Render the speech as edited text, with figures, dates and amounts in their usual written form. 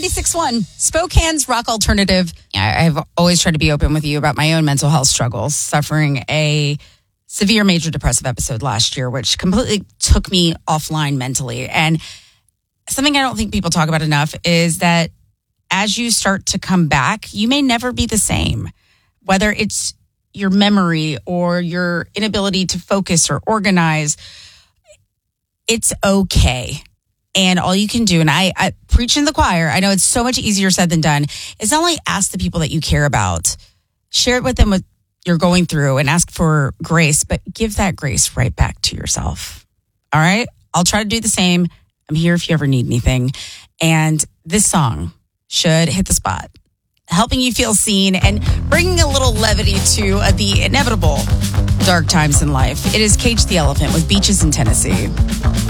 96.1, Spokane's rock alternative. I've always tried to be open with you about my own mental health struggles, suffering a severe major depressive episode last year, which completely took me offline mentally. And something I don't think people talk about enough is that as you start to come back, you may never be the same, whether it's your memory or your inability to focus or organize. It's okay. And all you can do, and I preach in the choir, I know it's so much easier said than done, is not only ask the people that you care about, share it with them what you're going through and ask for grace, but give that grace right back to yourself. All right? I'll try to do the same. I'm here if you ever need anything. And this song should hit the spot, helping you feel seen and bringing a little levity to the inevitable dark times in life. It is Cage the Elephant with Beaches in Tennessee.